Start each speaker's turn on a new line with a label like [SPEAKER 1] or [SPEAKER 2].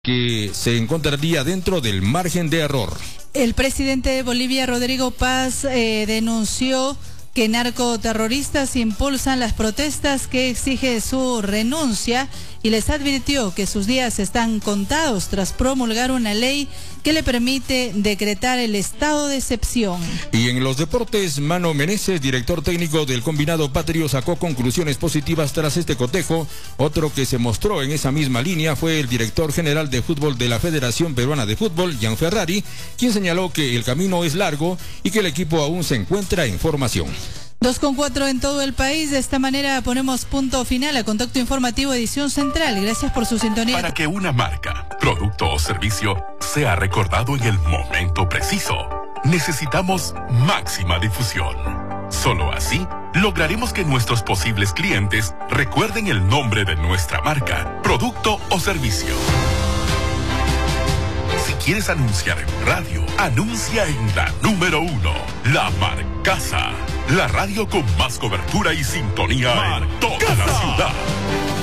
[SPEAKER 1] que se encontraría dentro del margen de error.
[SPEAKER 2] El presidente de Bolivia, Rodrigo Paz, denunció que narcoterroristas impulsan las protestas que exige su renuncia y les advirtió que sus días están contados tras promulgar una ley que le permite decretar el estado de excepción.
[SPEAKER 1] Y en los deportes, Mano Meneses, director técnico del combinado patrio, sacó conclusiones positivas tras este cotejo. Otro que se mostró en esa misma línea fue el director general de fútbol de la Federación Peruana de Fútbol, Gian Ferrari, quien señaló que el camino es largo y que el equipo aún se encuentra en formación.
[SPEAKER 2] 2:04 en todo el país. De esta manera ponemos punto final a Contacto Informativo Edición Central. Gracias por su sintonía.
[SPEAKER 3] Para que una marca, producto o servicio sea recordado en el momento preciso, necesitamos máxima difusión. Solo así lograremos que nuestros posibles clientes recuerden el nombre de nuestra marca, producto o servicio. Si quieres anunciar en radio, anuncia en la número 1, La Marcaza. La radio con más cobertura y sintonía en toda la ciudad.